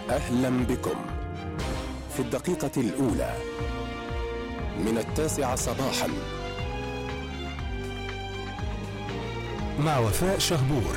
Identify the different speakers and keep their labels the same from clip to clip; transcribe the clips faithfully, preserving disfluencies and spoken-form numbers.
Speaker 1: أهلا بكم في الدقيقة الأولى من التاسعة صباحا مع وفاء شهبور.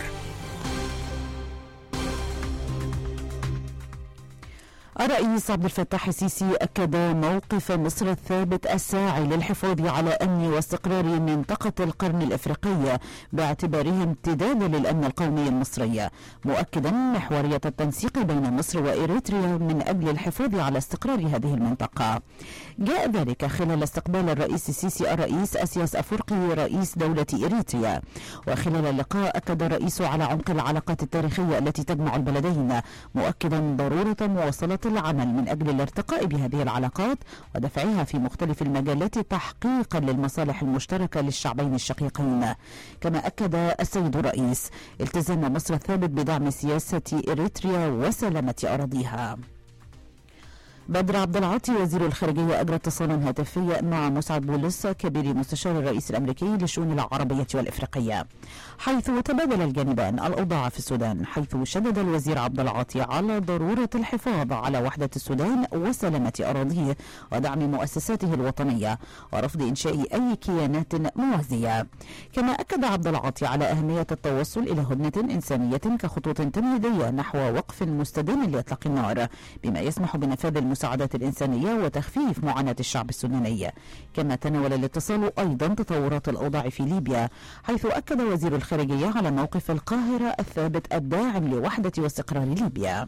Speaker 2: الرئيس عبد الفتاح السيسي أكد موقف مصر الثابت الساعي للحفاظ على أمن واستقرار منطقة القرن الإفريقي باعتباره امتدادا للأمن القومي المصري، مؤكدا محورية التنسيق بين مصر وإريتريا من أجل الحفاظ على استقرار هذه المنطقة. جاء ذلك خلال استقبال الرئيس السيسي الرئيس أسياس أفورقي رئيس دولة إريتريا. وخلال اللقاء أكد الرئيس على عمق العلاقات التاريخية التي تجمع البلدين، مؤكدا ضرورة مواصلة العمل من أجل الارتقاء بهذه العلاقات ودفعها في مختلف المجالات تحقيقا للمصالح المشتركة للشعبين الشقيقين. كما أكد السيد الرئيس التزام مصر الثابت بدعم سياسة إريتريا وسلامة أراضيها. بدر عبد العاطي وزير الخارجية أجرى اتصالا هاتفيا مع مسعد بولس كبير مستشار الرئيس الأمريكي للشؤون العربية والإفريقية، حيث تبادل الجانبان الأوضاع في السودان، حيث شدد الوزير عبد العاطي على ضرورة الحفاظ على وحدة السودان وسلامة أراضيه ودعم مؤسساته الوطنية ورفض إنشاء أي كيانات موازية. كما أكد عبد العاطي على أهمية التوصل إلى هدنة إنسانية كخطوة تمهيدية نحو وقف مستدام لإطلاق النار، بما يسمح بنفاذ المساعدات الإنسانية وتخفيف معاناة الشعب السوداني. كما تناول الاتصال أيضا تطورات الأوضاع في ليبيا، حيث أكد وزير الخارجية على موقف القاهرة الثابت الداعم لوحدة واستقرار ليبيا.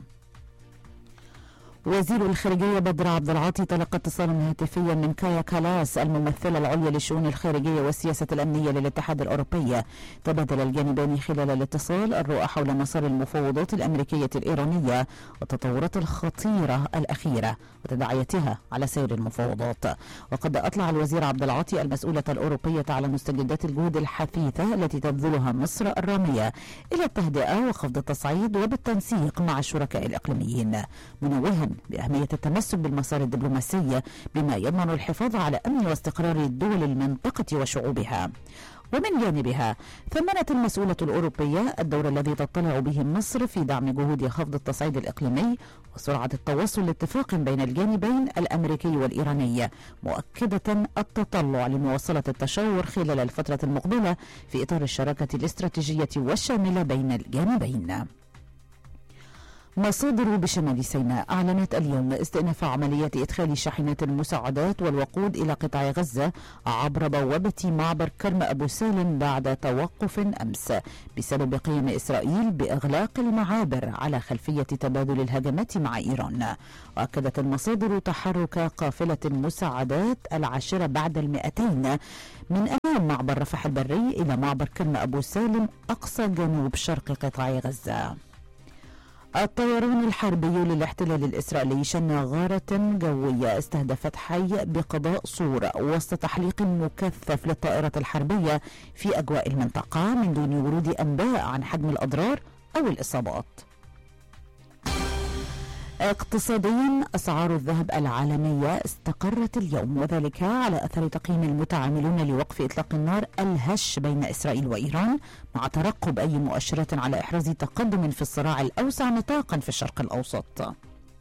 Speaker 2: وزير الخارجية بدر عبد العاطي تلقى اتصالا هاتفيا من كايا كالاس الممثلة العليا للشؤون الخارجية والسياسة الأمنية للاتحاد الأوروبي. تبادل الجانبان خلال الاتصال الرؤى حول مسار المفاوضات الأمريكية الإيرانية والتطورات الخطيرة الأخيرة وتداعياتها على سير المفاوضات. وقد أطلع الوزير عبد العاطي المسؤولة الأوروبية على مستجدات الجهود الحثيثة التي تبذلها مصر الرامية إلى التهدئة وخفض التصعيد وبالتنسيق مع الشركاء الإقليميين، منوها بأهمية التمسك بالمسار الدبلوماسي بما يضمن الحفاظ على أمن واستقرار دول المنطقة وشعوبها. ومن جانبها ثمنت المسؤولة الأوروبية الدور الذي تطلع به مصر في دعم جهود خفض التصعيد الإقليمي وسرعة التوصل لاتفاق بين الجانبين الأمريكي والإيراني، مؤكدة التطلع لمواصلة التشاور خلال الفترة المقبلة في إطار الشراكة الاستراتيجية والشاملة بين الجانبين. مصادر بشمال سيناء أعلنت اليوم استئناف عمليات إدخال شاحنات المساعدات والوقود إلى قطاع غزة عبر بوابة معبر كرم أبو سالم بعد توقف أمس بسبب قيام إسرائيل بإغلاق المعابر على خلفية تبادل الهجمات مع إيران. وأكدت المصادر تحرك قافلة مساعدات العاشرة بعد المئتين من أمام معبر رفح البري إلى معبر كرم أبو سالم أقصى جنوب شرق قطاع غزة. الطيران الحربي للاحتلال الإسرائيلي شن غارة جوية استهدفت حي بقضاء صور وسط تحليق مكثف للطائرة الحربية في أجواء المنطقة من دون ورود أنباء عن حجم الأضرار أو الإصابات. اقتصاديا، أسعار الذهب العالمية استقرت اليوم، وذلك على أثر تقييم المتعاملون لوقف إطلاق النار الهش بين إسرائيل وإيران، مع ترقب أي مؤشرات على إحراز تقدم في الصراع الأوسع نطاقا في الشرق الأوسط.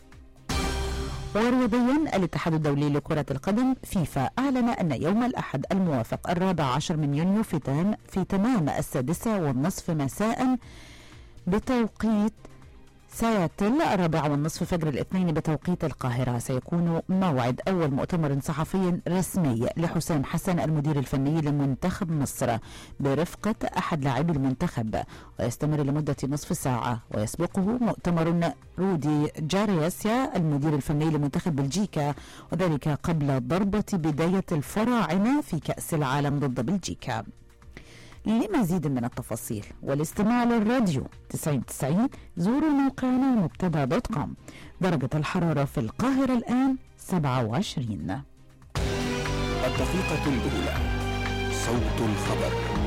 Speaker 2: ورياضيا، الاتحاد الدولي لكرة القدم فيفا أعلن أن يوم الأحد الموافق الرابع عشر من يونيو في تمام في تمام السادسة والنصف مساء بتوقيت سياتل الرابعة والنصف فجر الاثنين بتوقيت القاهرة سيكون موعد أول مؤتمر صحفي رسمي لحسام حسن المدير الفني لمنتخب مصر برفقة أحد لاعبي المنتخب، ويستمر لمدة نصف ساعة، ويسبقه مؤتمر رودي جاريسيا المدير الفني لمنتخب بلجيكا، وذلك قبل ضربة بداية الفراعنة في كأس العالم ضد بلجيكا. لمزيد من التفاصيل والاستماع للراديو تسعين تسعين زوروا موقعنا مبتدأ دوت كوم. درجة الحرارة في القاهرة الآن سبعة وعشرين.
Speaker 1: الدقيقة الأولى، صوت الخبر.